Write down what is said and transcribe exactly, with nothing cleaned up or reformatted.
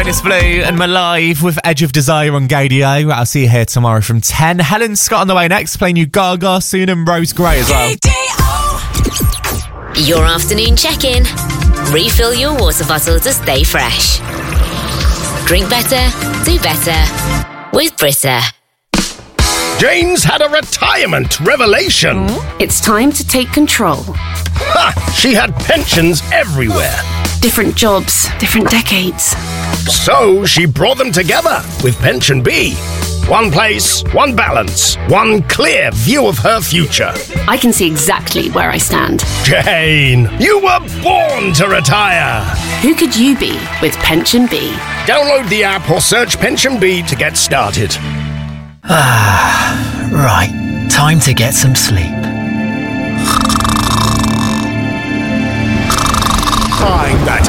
It's Blue and we're live with Edge of Desire on Gadio. I'll see you here tomorrow from ten. Helen Scott on the way next, playing you Gaga soon, and Rose Gray as well. Your afternoon check-in. Refill your water bottle to stay fresh. Drink better, do better with Brita. Jane's had a retirement revelation. It's time to take control. Ha! She had pensions everywhere. Different jobs, different decades. So she brought them together with Pension B. One place, one balance, one clear view of her future. I can see exactly where I stand. Jane, you were born to retire. Who could you be with Pension B? Download the app or search Pension B to get started. Ah, right. Time to get some sleep. Find that